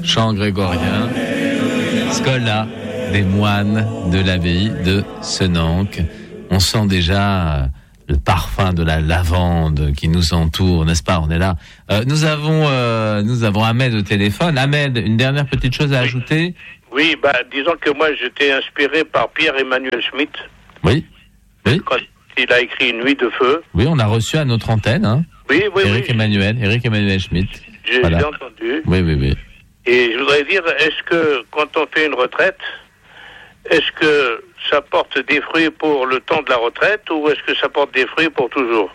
chant grégorien, Scola, des moines de l'abbaye de Senanque. On sent déjà le parfum de la lavande qui nous entoure, n'est-ce pas? On est là. Nous avons Ahmed au téléphone. Ahmed, une dernière petite chose à ajouter? Oui, disons que moi j'étais inspiré par Pierre-Emmanuel Schmitt. Oui. Quand il a écrit Une nuit de feu. Oui, on l'a reçu à notre antenne. Hein. Oui. Éric Emmanuel Schmitt. J'ai entendu. Oui. Et je voudrais dire, est-ce que quand on fait une retraite, est-ce que ça porte des fruits pour le temps de la retraite ou est-ce que ça porte des fruits pour toujours?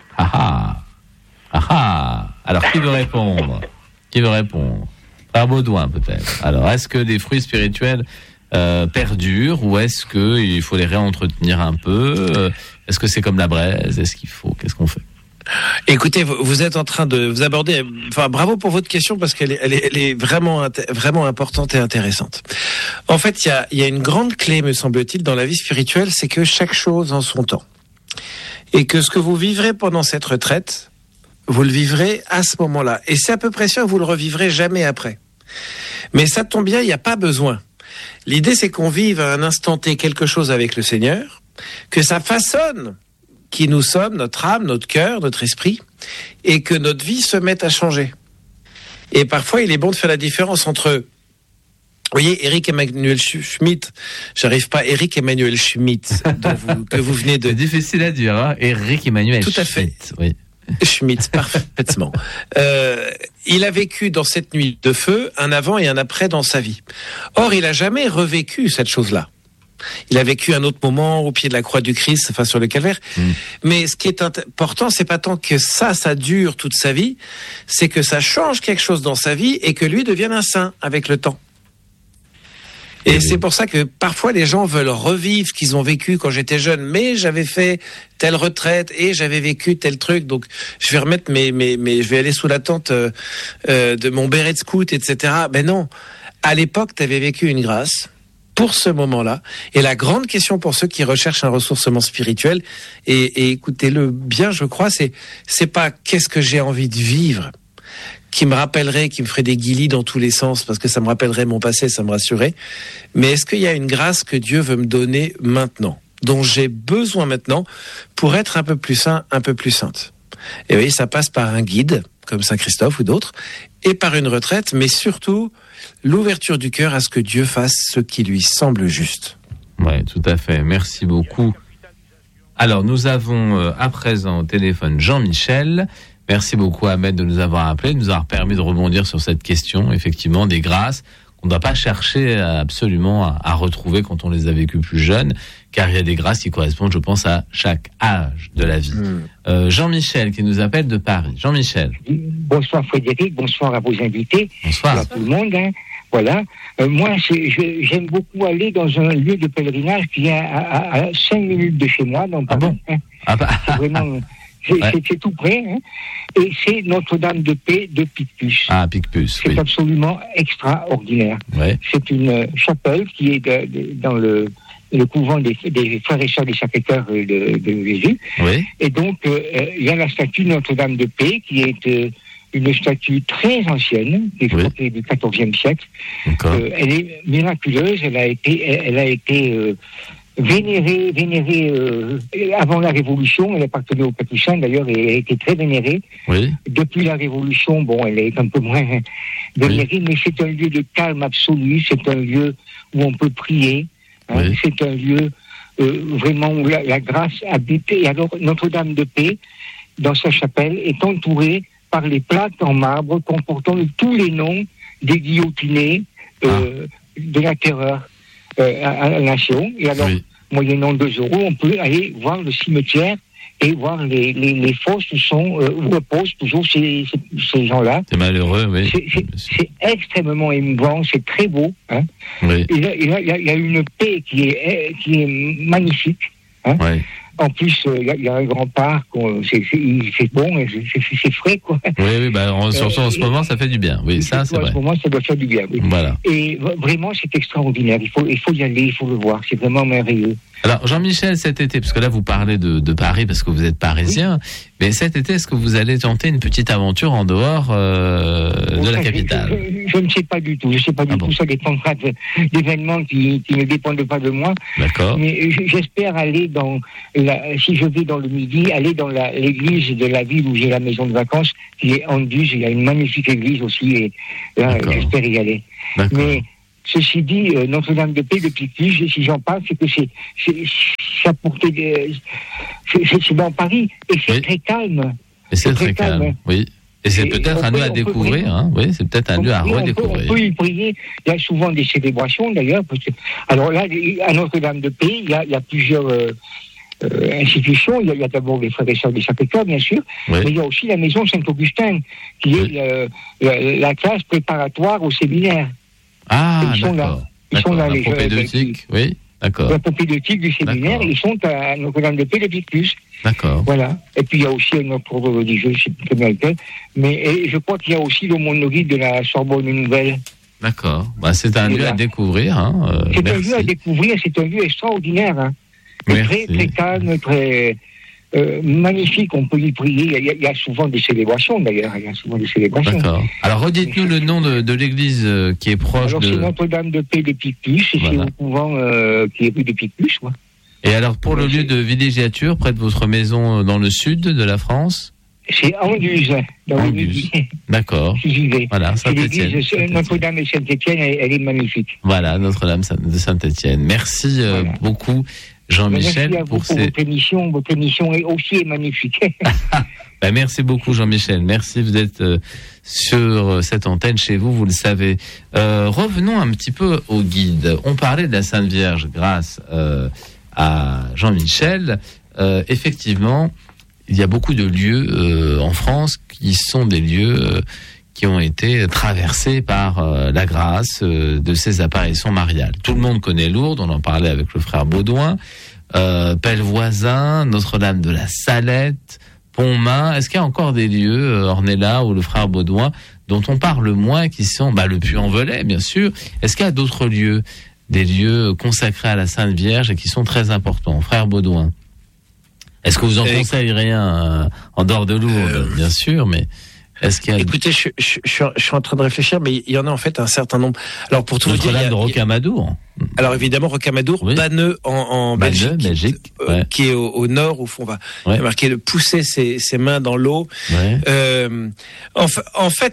Alors, qui veut répondre? Frère Baudouin, peut-être. Alors, est-ce que des fruits spirituels perdurent ou est-ce qu'il faut les réentretenir un peu? Est-ce que c'est comme la braise? Qu'est-ce qu'on fait? Écoutez, vous êtes en train de vous aborder. Enfin, bravo pour votre question parce qu'elle est vraiment importante et intéressante. En fait, il y a une grande clé, me semble-t-il, dans la vie spirituelle, c'est que chaque chose en son temps, et que ce que vous vivrez pendant cette retraite, vous le vivrez à ce moment-là, et c'est à peu près sûr que vous le revivrez jamais après. Mais ça tombe bien, il n'y a pas besoin. L'idée, c'est qu'on vive à un instant T quelque chose avec le Seigneur, que ça façonne qui nous sommes, notre âme, notre cœur, notre esprit, et que notre vie se mette à changer. Et parfois, il est bon de faire la différence entre, vous voyez, Éric Emmanuel Schmitt, Éric Emmanuel Schmitt, que vous venez de... C'est difficile à dire, hein, Éric Emmanuel Schmitt. Tout à fait. Oui. Schmitt, parfaitement. Il a vécu dans cette nuit de feu un avant et un après dans sa vie. Or, il n'a jamais revécu cette chose-là. Il a vécu un autre moment au pied de la croix du Christ, enfin sur le calvaire. Mais ce qui est important, c'est pas tant que ça dure toute sa vie, c'est que ça change quelque chose dans sa vie et que lui devienne un saint avec le temps. Et c'est pour ça que parfois les gens veulent revivre ce qu'ils ont vécu quand j'étais jeune. Mais j'avais fait telle retraite et j'avais vécu tel truc, donc je vais remettre je vais aller sous la tente de mon béret de scout, etc. Ben non, à l'époque, tu avais vécu une grâce pour ce moment-là. Et la grande question pour ceux qui recherchent un ressourcement spirituel, et écoutez-le bien, je crois, c'est pas qu'est-ce que j'ai envie de vivre qui me rappellerait, qui me ferait des guilis dans tous les sens, parce que ça me rappellerait mon passé, ça me rassurerait. Mais est-ce qu'il y a une grâce que Dieu veut me donner maintenant, dont j'ai besoin maintenant pour être un peu plus saint, un peu plus sainte? Et oui, ça passe par un guide, comme Saint Christophe ou d'autres, et par une retraite, mais surtout l'ouverture du cœur à ce que Dieu fasse ce qui lui semble juste. Oui, tout à fait. Merci beaucoup. Alors, nous avons à présent au téléphone Jean-Michel. Merci beaucoup, Ahmed, de nous avoir appelés, de nous avoir permis de rebondir sur cette question, effectivement, des grâces qu'on ne doit pas chercher absolument à retrouver quand on les a vécues plus jeunes, car il y a des grâces qui correspondent, je pense, à chaque âge de la vie. Jean-Michel, qui nous appelle de Paris. Jean-Michel. Bonsoir Frédéric, bonsoir à vos invités. Bonsoir. À tout le monde. Hein. Voilà. Moi, j'aime beaucoup aller dans un lieu de pèlerinage qui est à 5 minutes de chez moi, dans Paris. Ah bon? C'est vraiment... C'est tout près, hein. Et c'est Notre-Dame de Paix de Picpus. Ah, Picpus, c'est absolument extraordinaire. Ouais. C'est une chapelle qui est dans le couvent des frères et sœurs des Sacré-Cœur de Jésus. Oui. Et donc, il y a la statue de Notre-Dame de Paix qui est une statue très ancienne, qui est du XIVe siècle. Elle est miraculeuse, elle a été vénérée avant la Révolution. Elle appartenait aux Capucins d'ailleurs, et elle a été très vénérée. Oui. Depuis la Révolution, elle est un peu moins vénérée, mais c'est un lieu de calme absolu, c'est un lieu où on peut prier, hein, c'est un lieu vraiment où la grâce habite. Et alors Notre-Dame de Paix, dans sa chapelle, est entourée par les plaques en marbre comportant tous les noms des guillotinés de la terreur à la nation. Et alors, moyennant 2 €, on peut aller voir le cimetière et voir les fosses où reposent toujours ces gens-là. C'est malheureux, oui. C'est extrêmement émouvant, c'est très beau. Hein. Oui. Et là, il y a une paix qui est magnifique. Hein. Oui. En plus, il y a un grand parc, c'est bon, c'est frais, quoi. Oui, surtout en ce moment, ça fait du bien. Oui, ça, c'est vrai. En ce moment, ça doit faire du bien, oui. Voilà. Et vraiment, c'est extraordinaire. Il faut y aller, il faut le voir. C'est vraiment merveilleux. Alors, Jean-Michel, cet été, parce que là, vous parlez de Paris parce que vous êtes parisien, mais cet été, est-ce que vous allez tenter une petite aventure en dehors de la capitale? Je ne sais pas du tout. Je sais pas du tout. Ça dépendra d'événements qui ne dépendent pas de moi. D'accord. Mais j'espère aller si je vais dans le Midi, aller dans l'église de la ville où j'ai la maison de vacances, qui est Anduze. Il y a une magnifique église aussi, et là, j'espère y aller. D'accord. Mais ceci dit, Notre-Dame-de-Paix de Picpus, si j'en parle, c'est que c'est dans Paris, et c'est très calme. Et c'est très calme, oui. Et c'est peut-être un lieu à découvrir, hein. Oui, c'est peut-être un lieu à redécouvrir. On peut y prier. Il y a souvent des célébrations, d'ailleurs. Alors là, à Notre-Dame-de-Paix, il y a plusieurs institutions. Il y a d'abord les frères et sœurs des Sacré-Cœur, bien sûr. Oui. Mais il y a aussi la maison Saint-Augustin, qui est la classe préparatoire au séminaire. Ah, d'accord. Ils sont là, les propédeutique, oui. D'accord. La propédeutique du séminaire, ils sont à Notre-Dame-de-Paix de Picpus. D'accord. Voilà. Et puis il y a aussi un autre ordre religieux, je ne sais plus comment lequel. Mais je crois qu'il y a aussi l'aumônerie de la Sorbonne Nouvelle. D'accord. Bah, c'est un lieu à découvrir. Hein. C'est un lieu à découvrir, c'est un lieu extraordinaire. Hein. Très, très calme, très magnifique. On peut y prier. Il y a souvent des célébrations, d'ailleurs. Il y a souvent des célébrations. D'accord. Alors redites-nous le nom de l'église qui est proche de... Alors c'est Notre-Dame-de-Paix de Picpus, et c'est au couvent qui est rue de Picpus, moi. Et alors, pour le lieu de villégiature, près de votre maison dans le sud de la France? C'est Anduze, dans le Midi. D'accord. Si j'y vais. Voilà, Saint-Étienne. Notre-Dame et Saint-Étienne, elle est magnifique. Voilà, Notre-Dame de Saint-Étienne. Merci beaucoup, Jean-Michel, merci à vous pour votre émission. Votre émission est aussi magnifique. Merci beaucoup, Jean-Michel. Merci, vous êtes sur cette antenne chez vous, vous le savez. Revenons un petit peu au guide. On parlait de la Sainte Vierge grâce à Jean-Michel. Effectivement, il y a beaucoup de lieux en France qui sont des lieux qui ont été traversés par la grâce de ces apparitions mariales. Tout le monde connaît Lourdes, on en parlait avec le frère Baudouin, Pellevoisin, Notre-Dame de la Salette, Pontmain. Est-ce qu'il y a encore des lieux, Ornella ou le frère Baudouin, dont on parle moins, qui sont le Puy-en-Velay, bien sûr. Est-ce qu'il y a d'autres lieux, des lieux consacrés à la Sainte Vierge et qui sont très importants? Frère Baudouin, est-ce que vous en conseilleriez un en dehors de Lourdes, bien sûr, mais est-ce qu'il y a... Écoutez, je suis en train de réfléchir, mais il y en a en fait un certain nombre. Alors pour tout vous dire, Notre-Dame de Rocamadour. Alors évidemment Rocamadour, oui. Banneux en Belgique, qui est au nord, où on va marquer le pousser ses mains dans l'eau. Ouais. En fait,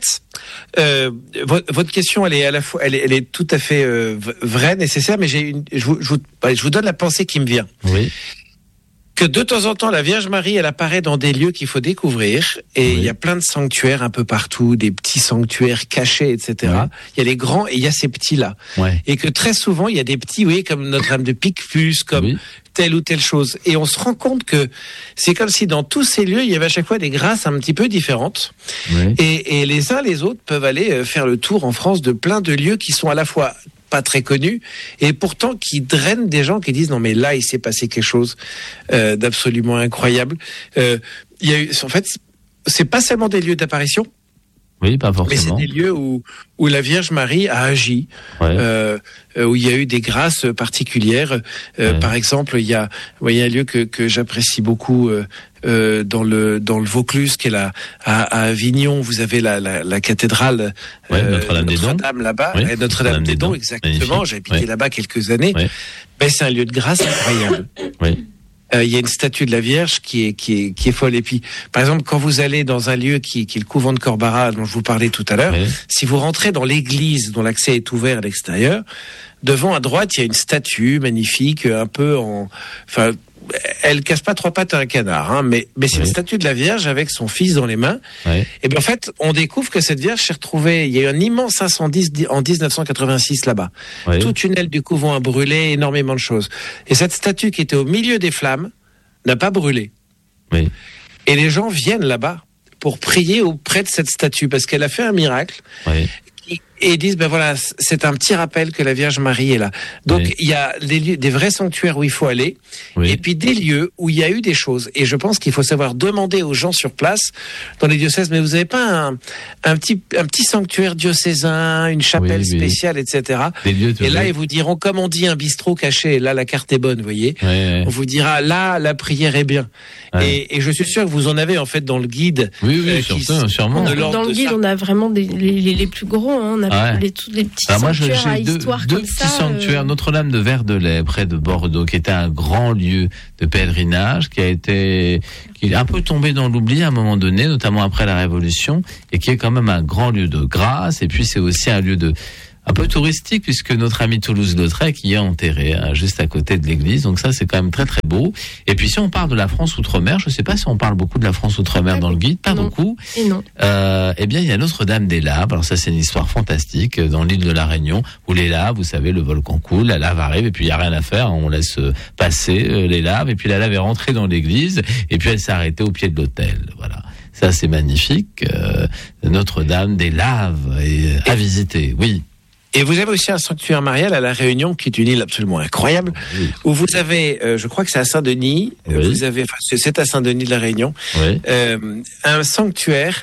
votre question, elle est à la fois, elle est tout à fait vraie, nécessaire, mais je vous donne la pensée qui me vient. Oui. Que de temps en temps, la Vierge Marie, elle apparaît dans des lieux qu'il faut découvrir. Et il y a plein de sanctuaires un peu partout, des petits sanctuaires cachés, etc. Il y a les grands et il y a ces petits-là. Ouais. Et que très souvent, il y a des petits, vous voyez, comme Notre-Dame de Picpus, comme telle ou telle chose. Et on se rend compte que c'est comme si dans tous ces lieux, il y avait à chaque fois des grâces un petit peu différentes. Et les uns les autres peuvent aller faire le tour en France de plein de lieux qui sont à la fois pas très connus et pourtant qui drainent des gens qui disent non mais là il s'est passé quelque chose d'absolument incroyable. Il y a eu, en fait, c'est pas seulement des lieux d'apparition. Oui, pas forcément. Mais c'est des lieux où la Vierge Marie a agi, où il y a eu des grâces particulières. Par exemple, il y a un lieu que j'apprécie beaucoup dans le Vaucluse, qui est à Avignon. Vous avez la cathédrale Notre-Dame là-bas, Notre-Dame des Dons, exactement. J'ai habité là-bas quelques années. Ben, c'est un lieu de grâce incroyable. Il y a une statue de la Vierge qui est folle. Et puis, par exemple, quand vous allez dans un lieu qui est le couvent de Corbarat, dont je vous parlais tout à l'heure, si vous rentrez dans l'église dont l'accès est ouvert à l'extérieur, devant à droite, il y a une statue magnifique, un peu elle casse pas trois pattes à un canard, hein, mais c'est une statue de la Vierge avec son fils dans les mains. Et bien en fait, on découvre que cette Vierge s'est retrouvée. Il y a eu un immense incendie en 1986 là-bas. Toute une aile du couvent a brûlé, énormément de choses. Et cette statue qui était au milieu des flammes n'a pas brûlé. Et les gens viennent là-bas pour prier auprès de cette statue parce qu'elle a fait un miracle. Et ils disent, ben voilà, c'est un petit rappel que la Vierge Marie est là. Donc, il y a des vrais sanctuaires où il faut aller, et puis des lieux où il y a eu des choses. Et je pense qu'il faut savoir demander aux gens sur place, dans les diocèses, mais vous n'avez pas un petit sanctuaire diocésain, une chapelle spéciale, etc. Et là, ils vous diront, comme on dit, un bistrot caché, là, la carte est bonne, vous voyez. On vous dira, là, la prière est bien. Et je suis sûr que vous en avez, en fait, dans le guide. Oui, sûrement. Dans le guide, on a vraiment les plus gros, hein. a tous les petits sanctuaires à histoire deux comme petits ça. Sanctuaires. Notre-Dame de Verdelais, près de Bordeaux, qui était un grand lieu de pèlerinage, qui est un peu tombé dans l'oubli à un moment donné, notamment après la Révolution, et qui est quand même un grand lieu de grâce. Et puis c'est aussi un lieu un peu touristique, puisque notre ami Toulouse-Lautrec y est enterré, juste à côté de l'église. Donc ça, c'est quand même très très beau. Et puis si on parle de la France outre-mer, je ne sais pas si on parle beaucoup de la France outre-mer dans le guide, pas beaucoup. Et non. Eh bien, il y a Notre-Dame des Laves. Alors ça, c'est une histoire fantastique dans l'île de la Réunion, où les laves, vous savez, le volcan coule, la lave arrive, et puis il y a rien à faire, on laisse passer les laves, et puis la lave est rentrée dans l'église, et puis elle s'est arrêtée au pied de l'autel. Voilà. Ça, c'est magnifique. Notre-Dame des Laves à visiter. Oui. Et vous avez aussi un sanctuaire marial à La Réunion, qui est une île absolument incroyable, où vous avez, je crois que c'est à Saint-Denis, c'est à Saint-Denis de La Réunion, un sanctuaire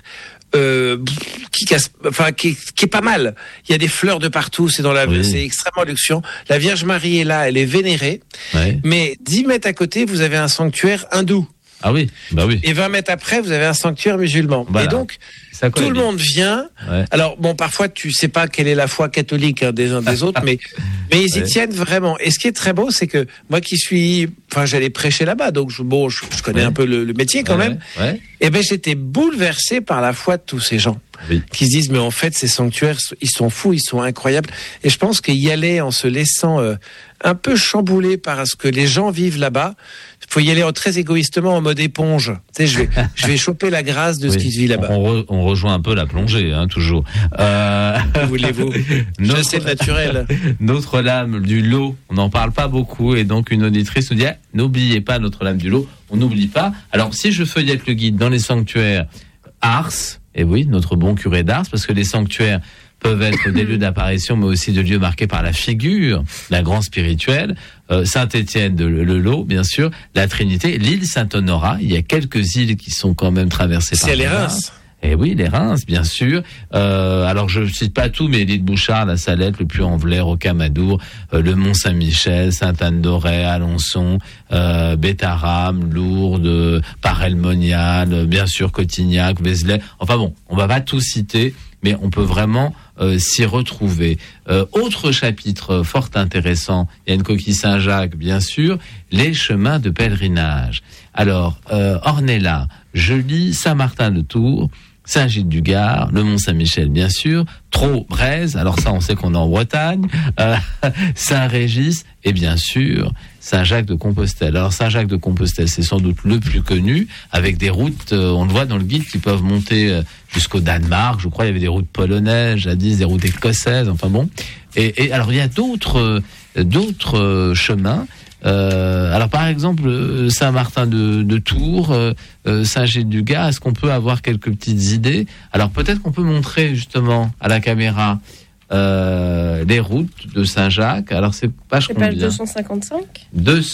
qui est pas mal. Il y a des fleurs de partout, c'est extrêmement luxuriant. La Vierge Marie est là, elle est vénérée, mais 10 mètres à côté, vous avez un sanctuaire hindou. Ah oui, bah oui. Et 20 mètres après, vous avez un sanctuaire musulman. Voilà. Et donc, tout le monde vient. Ouais. Alors, bon, parfois, tu sais pas quelle est la foi catholique des uns des autres, mais ils y tiennent vraiment. Et ce qui est très beau, c'est que moi j'allais prêcher là-bas, donc je connais un peu le métier quand même. Ouais. Et j'étais bouleversé par la foi de tous ces gens. Qui se disent, mais en fait, ces sanctuaires, ils sont fous, ils sont incroyables. Et je pense qu'y aller en se laissant un peu chambouler par ce que les gens vivent là-bas, il faut y aller très égoïstement en mode éponge. Tu sais, je vais choper la grâce de ce qui se vit là-bas. On rejoint un peu la plongée, toujours. Que voulez-vous? C'est le naturel. Notre-Dame du Lot, on n'en parle pas beaucoup, et donc une auditrice nous dit, n'oubliez pas Notre-Dame du Lot, on n'oublie pas. Alors, si je feuillette le guide dans les sanctuaires Ars, et oui, notre bon curé d'Ars, parce que les sanctuaires peuvent être des lieux d'apparition, mais aussi des lieux marqués par la figure, la grande spirituelle. Saint-Étienne de le Lot, bien sûr, la Trinité, l'île Saint-Honorat. Il y a quelques îles qui sont quand même traversées par les Reims. Et oui, les Reims, bien sûr. Alors, je cite pas tout, mais l'île Bouchard, la Salette, le Puy-en-Velay, Rocamadour, le Mont-Saint-Michel, Sainte-Anne-d'Auray, Alençon, Bétharram, Lourdes, Paray-le-Monial, bien sûr, Cotignac, Vézelay. Enfin bon, on va pas tout citer, mais on peut vraiment s'y retrouver. Autre chapitre fort intéressant, il y a une coquille Saint-Jacques, bien sûr, les chemins de pèlerinage. Alors, Ornella, je lis Saint-Martin-de-Tours, Saint-Gilles-du-Gard, le Mont-Saint-Michel, bien sûr, Trot, Brèze, alors ça, on sait qu'on est en Bretagne, Saint-Régis, et bien sûr, Saint-Jacques-de-Compostelle. Alors, Saint-Jacques-de-Compostelle, c'est sans doute le plus connu, avec des routes, on le voit dans le guide, qui peuvent monter jusqu'au Danemark. Je crois qu'il y avait des routes polonaises, jadis, des routes écossaises, enfin bon. Et alors, il y a d'autres chemins. Alors par exemple Saint-Martin de Tours, Saint-Gilles-du-Gard, est-ce qu'on peut avoir quelques petites idées? Alors peut-être qu'on peut montrer justement à la caméra les routes de Saint-Jacques. Alors c'est page combien? 255.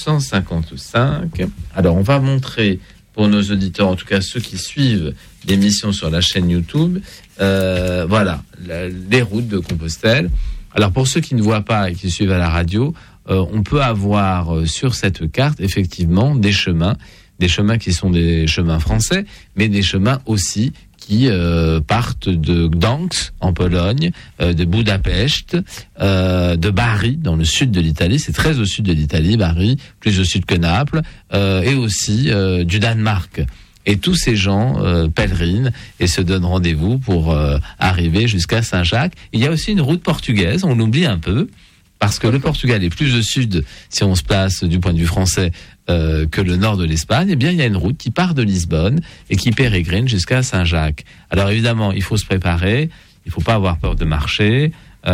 255. Alors on va montrer pour nos auditeurs, en tout cas ceux qui suivent l'émission sur la chaîne YouTube, voilà les routes de Compostelle. Alors pour ceux qui ne voient pas et qui suivent à la radio, on peut avoir sur cette carte effectivement des chemins qui sont des chemins français, mais des chemins aussi qui partent de Gdansk en Pologne, de Budapest, de Bari dans le sud de l'Italie, c'est très au sud de l'Italie, Bari, plus au sud que Naples, et aussi du Danemark. Et tous ces gens pèlerinent et se donnent rendez-vous pour arriver jusqu'à Saint-Jacques. Il y a aussi une route portugaise, on l'oublie un peu, parce que le Portugal est plus au sud, si on se place du point de vue français, que le nord de l'Espagne. Eh bien, il y a une route qui part de Lisbonne et qui pérégrine jusqu'à Saint-Jacques. Alors évidemment, il faut se préparer, il faut pas avoir peur de marcher,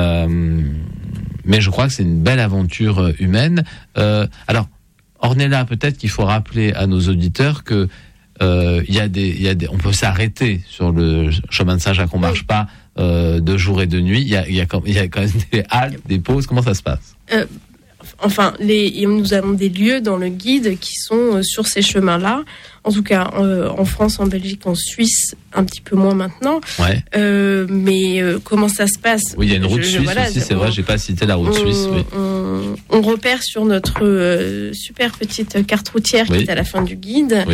mais je crois que c'est une belle aventure humaine. Alors, Ornella, peut-être qu'il faut rappeler à nos auditeurs que il y a des, on peut s'arrêter sur le chemin de Saint-Jacques, on marche pas de jour et de nuit. Il y a quand même des haltes, des pauses. Comment ça se passe? Enfin, nous avons des lieux dans le guide qui sont sur ces chemins-là. En tout cas, en France, en Belgique, en Suisse, un petit peu moins maintenant. Ouais. Mais comment ça se passe? Oui, il y a une route suisse aussi, c'est vrai, j'ai pas cité la route suisse. Oui. On repère sur notre super petite carte routière qui est à la fin du guide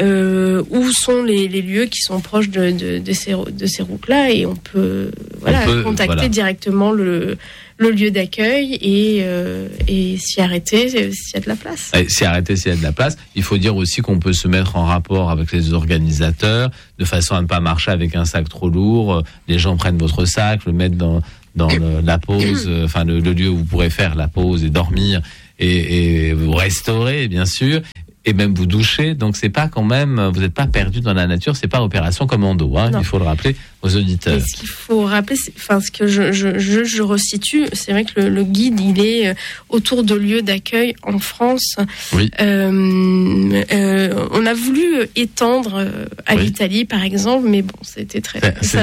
où sont les lieux qui sont proches de ces routes-là, et on peut contacter directement le lieu d'accueil et s'y arrêter s'il y a de la place. S'y arrêter s'il y a de la place. Il faut dire aussi qu'on peut se mettre en rapport avec les organisateurs de façon à ne pas marcher avec un sac trop lourd. Les gens prennent votre sac, le mettent dans la pause, enfin le lieu où vous pourrez faire la pause et dormir et vous restaurer, bien sûr. Et même vous doucher, donc c'est pas quand même, vous n'êtes pas perdu dans la nature, c'est pas opération commando, hein, il faut le rappeler aux auditeurs. Et ce qu'il faut rappeler, ce que je resitue, c'est vrai que le guide, il est autour de lieux d'accueil en France. Oui. On a voulu étendre à l'Italie, par exemple, mais bon, ça a été très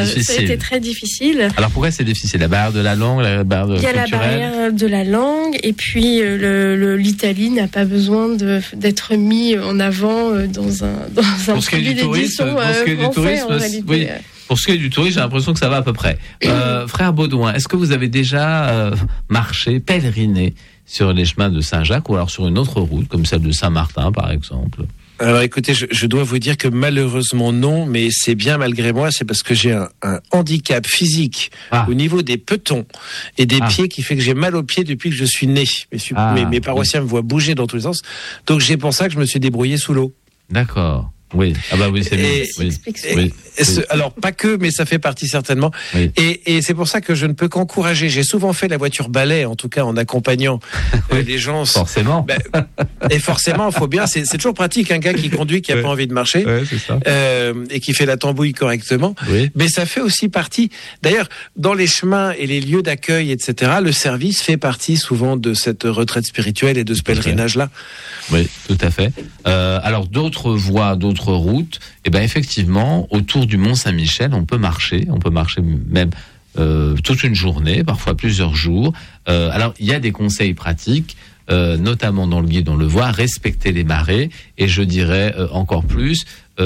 difficile. Alors pourquoi c'est difficile? La barrière de la langue, la barrière culturelle? Il y a la barrière de la langue, et puis l'Italie n'a pas besoin d'être mis en avant dans un produit d'édition français, en réalité. Oui. Pour ce qui est du tourisme, j'ai l'impression que ça va à peu près. Frère Baudouin, est-ce que vous avez déjà marché, pèleriné sur les chemins de Saint-Jacques, ou alors sur une autre route, comme celle de Saint-Martin, par exemple? Alors écoutez, je dois vous dire que malheureusement non, mais c'est bien malgré moi, c'est parce que j'ai un handicap physique au niveau des petons et des pieds qui fait que j'ai mal aux pieds depuis que je suis né. Mes paroissiens me voient bouger dans tous les sens, donc c'est pour ça que je me suis débrouillé sous l'eau. D'accord. Oui, c'est mieux. Alors pas que, mais ça fait partie certainement. Oui. Et c'est pour ça que je ne peux qu'encourager. J'ai souvent fait la voiture balai, en tout cas en accompagnant les gens. Forcément. Et forcément, faut bien. C'est toujours pratique un gars qui conduit, qui a pas envie de marcher, c'est ça. Et qui fait la tambouille correctement. Oui. Mais ça fait aussi partie. D'ailleurs, dans les chemins et les lieux d'accueil, etc., le service fait partie souvent de cette retraite spirituelle et de ce pèlerinage-là. Oui, tout à fait. Alors d'autres voies, d'autres routes, et effectivement, autour du Mont Saint-Michel, on peut marcher même toute une journée, parfois plusieurs jours. Alors il y a des conseils pratiques, notamment dans le guide, on le voit, respecter les marées, et je dirais encore plus,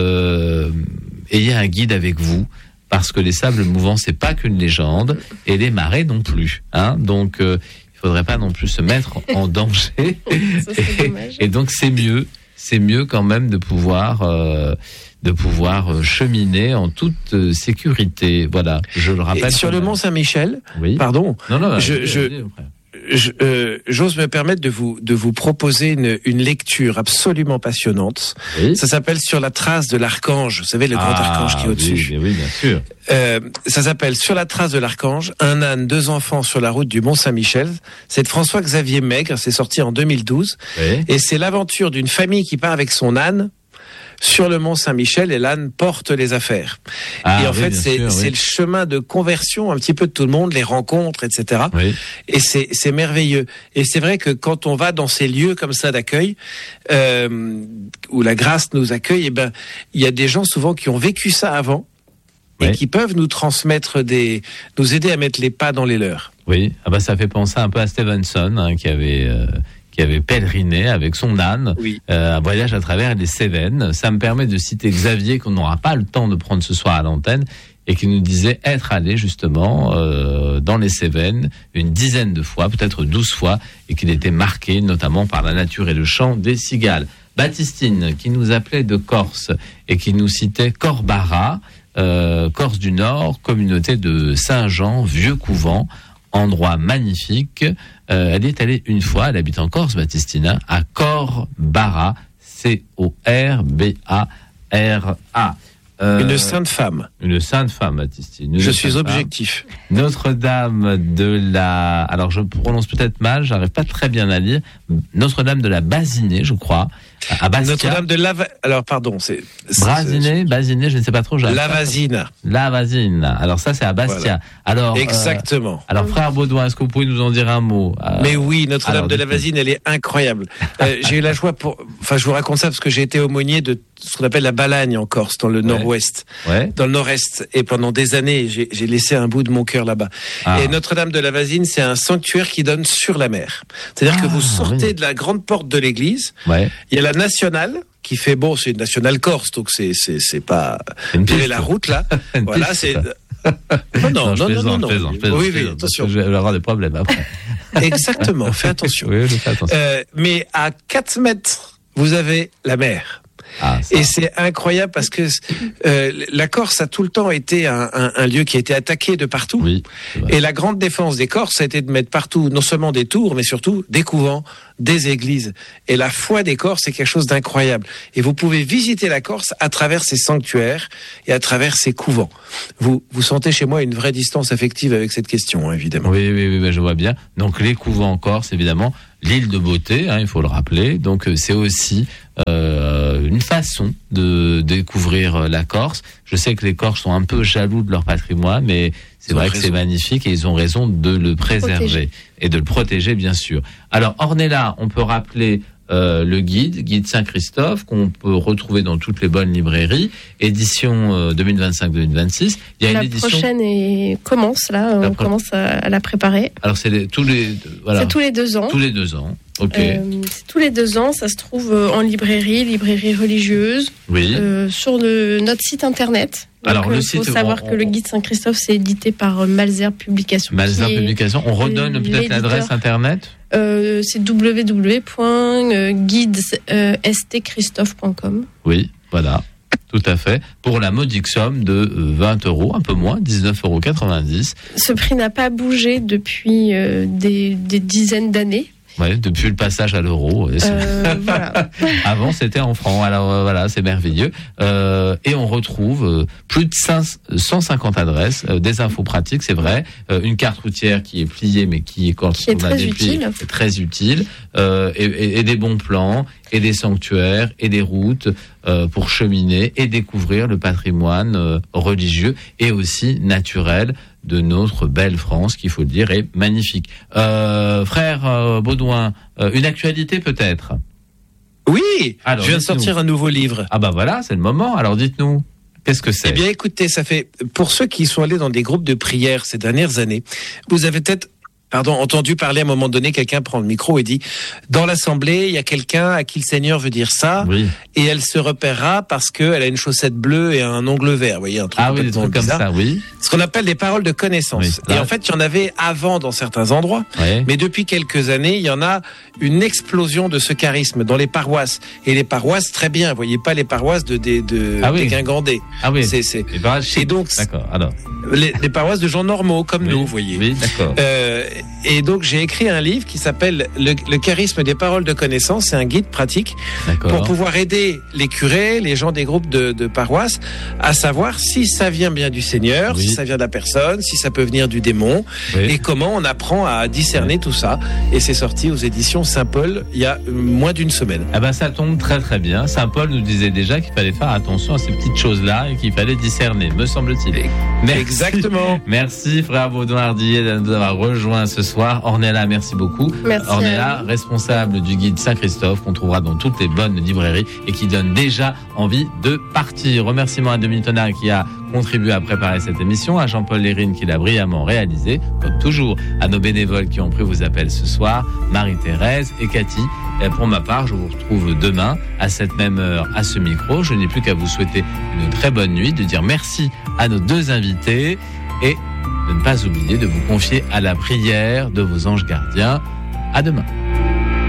ayez un guide avec vous, parce que les sables mouvants, c'est pas qu'une légende, et les marées non plus, hein. Donc il faudrait pas non plus se mettre en danger. Et donc c'est mieux quand même de pouvoir cheminer en toute sécurité. Voilà, je le rappelle. Et sur le Mont Saint-Michel, pardon, j'ose me permettre de vous proposer une lecture absolument passionnante. Oui. Ça s'appelle Sur la trace de l'archange. Vous savez, le grand archange qui est au-dessus. Oui, bien sûr. Ça s'appelle Sur la trace de l'archange, un âne, 2 enfants sur la route du Mont Saint-Michel. C'est de François-Xavier Maigre, c'est sorti en 2012. Oui. Et c'est l'aventure d'une famille qui part avec son âne sur le Mont Saint-Michel, et l'âne porte les affaires. Et en fait, c'est le chemin de conversion un petit peu de tout le monde, les rencontres, etc. Oui. Et c'est merveilleux. Et c'est vrai que quand on va dans ces lieux comme ça d'accueil, où la grâce nous accueille, il y a des gens souvent qui ont vécu ça avant, et qui peuvent nous transmettre nous aider à mettre les pas dans les leurs. Oui, ça fait penser un peu à Stevenson, hein, qui avait pèleriné avec son âne, un voyage à travers les Cévennes. Ça me permet de citer Xavier, qu'on n'aura pas le temps de prendre ce soir à l'antenne, et qui nous disait être allé justement dans les Cévennes une dizaine de fois, peut-être 12 fois, et qu'il était marqué notamment par la nature et le chant des cigales. Baptistine, qui nous appelait de Corse et qui nous citait Corbara, Corse du Nord, communauté de Saint-Jean, vieux couvent, endroit magnifique. Elle est allée une fois, elle habite en Corse, Baptistine, à Corbara, C-O-R-B-A-R-A. Une sainte femme. Une sainte femme, Baptistine. Je suis objectif. Notre-Dame de la... Alors, je prononce peut-être mal, j'arrive pas très bien à lire. Notre-Dame de la Basinée, je crois, à Bastia. Notre-Dame de la... Alors, pardon, c'est... Basinée, je ne sais pas trop. Lavasine. Alors, ça, c'est à Bastia. Voilà. Alors, exactement. Alors, frère Baudouin, est-ce que vous pouvez nous en dire un mot? Mais oui, Notre-Dame de la Vasine, elle est incroyable. J'ai eu la joie je vous raconte ça parce que j'ai été aumônier de ce qu'on appelle la Balagne en Corse, dans le nord-ouest, dans le nord-est. Et pendant des années, j'ai laissé un bout de mon cœur là-bas. Et Notre-Dame de la Vasine, c'est un sanctuaire qui donne sur la mer. C'est-à-dire que vous sortez de la grande porte de l'église, il y a la nationale, qui fait c'est une nationale corse, donc c'est pas la route là. Voilà, c'est non. Oui, attention. Je vais avoir des problèmes après. Exactement, fais attention. Oui, je fais attention. Mais à 4 mètres, vous avez la mer. Et c'est incroyable parce que la Corse a tout le temps été un lieu qui a été attaqué de partout. Oui, et la grande défense des Corses a été de mettre partout non seulement des tours, mais surtout des couvents, des églises. Et la foi des Corses, c'est quelque chose d'incroyable. Et vous pouvez visiter la Corse à travers ses sanctuaires et à travers ses couvents. Vous sentez chez moi une vraie distance affective avec cette question, évidemment. Oui, je vois bien. Donc les couvents en Corse, évidemment, l'île de beauté, il faut le rappeler. Donc c'est aussi une façon de découvrir la Corse. Je sais que les Corses sont un peu jaloux de leur patrimoine, mais c'est vrai que c'est magnifique et ils ont raison de le préserver et de le protéger, bien sûr. Alors, Ornella, on peut rappeler le guide Saint-Christophe, qu'on peut retrouver dans toutes les bonnes librairies, édition 2025-2026. Il y a une édition... La prochaine commence, là, on commence à la préparer. Alors, c'est tous les 2 ans. Tous les 2 ans. Ok. C'est tous les 2 ans, ça se trouve en librairie religieuse, sur notre site internet. Donc, alors il faut savoir que le guide Saint-Christophe, c'est édité par Malesherbes Publications. Malesherbes Publications, on redonne peut-être l'adresse internet. C'est www.guidestchristophe.com. Oui, voilà, tout à fait. Pour la modique somme de 20 €, un peu moins, 19,90 €. Ce prix n'a pas bougé depuis des dizaines d'années. Ouais, depuis le passage à l'euro. Voilà. Avant, c'était en francs. Alors voilà, c'est merveilleux. Et on retrouve plus de 150 adresses, des infos pratiques, c'est vrai. Une carte routière qui est pliée, mais qui quand on la déplie, c'est très utile. Et des bons plans, et des sanctuaires, et des routes pour cheminer et découvrir le patrimoine religieux et aussi naturel de notre belle France, qu'il faut le dire, est magnifique. Frère Baudouin, une actualité peut-être? Oui, alors, je viens de sortir un nouveau livre. Ah bah voilà, c'est le moment, alors dites-nous. Qu'est-ce que c'est? Eh bien écoutez, ça fait, pour ceux qui sont allés dans des groupes de prière ces dernières années, vous avez peut-être entendu parler à un moment donné, quelqu'un prend le micro et dit dans l'assemblée, il y a quelqu'un à qui le Seigneur veut dire ça, et elle se repérera parce qu'elle a une chaussette bleue et un ongle vert. Vous voyez, un truc des trucs comme ça, oui. Ce qu'on appelle des paroles de connaissance. Et en fait, il y en avait avant dans certains endroits, mais depuis quelques années, il y en a une explosion de ce charisme dans les paroisses. Et les paroisses, très bien, vous voyez pas les paroisses de Guingamp. Ah oui. Et donc, d'accord. Alors, les paroisses de gens normaux comme nous, vous voyez. Oui, d'accord. Et donc j'ai écrit un livre qui s'appelle le charisme des paroles de connaissance. C'est un guide pratique pour pouvoir aider les curés, les gens des groupes de paroisse à savoir si ça vient bien du Seigneur, si ça vient de la personne, si ça peut venir du démon, et comment on apprend à discerner tout ça. Et c'est sorti aux éditions Saint-Paul il y a moins d'une semaine. Ah ben ça tombe très très bien. Saint-Paul nous disait déjà qu'il fallait faire attention à ces petites choses-là et qu'il fallait discerner, me semble-t-il. Merci. Exactement. Merci frère Baudouin Ardillet de nous avoir rejoints ce soir. Ornella, merci beaucoup. Merci. Ornella, responsable du guide Saint-Christophe, qu'on trouvera dans toutes les bonnes librairies et qui donne déjà envie de partir. Remerciements à Dominique Tonard qui a contribué à préparer cette émission, à Jean-Paul Lérine qui l'a brillamment réalisé, comme toujours, à nos bénévoles qui ont pris vos appels ce soir, Marie-Thérèse et Cathy. Et pour ma part, je vous retrouve demain à cette même heure à ce micro. Je n'ai plus qu'à vous souhaiter une très bonne nuit, de dire merci à nos 2 invités et de ne pas oublier de vous confier à la prière de vos anges gardiens. À demain.